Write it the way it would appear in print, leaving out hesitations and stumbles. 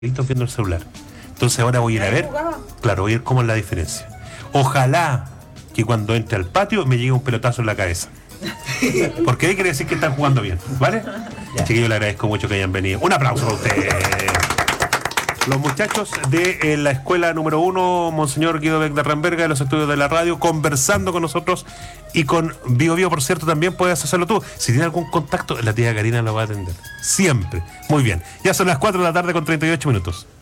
viendo el celular. Entonces ahora voy a ir a ver, claro, voy a ir cómo es la diferencia. Ojalá que cuando entre al patio me llegue un pelotazo en la cabeza. Porque ahí quiere decir que están jugando bien, ¿vale? Así que yo le agradezco mucho que hayan venido. Un aplauso para ustedes. Los muchachos de la escuela número 1, Monseñor Guido Beck de Ramberga, de los estudios de la radio, conversando con nosotros y con Bio Bio, por cierto, también puedes hacerlo tú. Si tiene algún contacto, la tía Karina lo va a atender. Siempre. Muy bien. Ya son las 4 de la tarde con 38 minutos.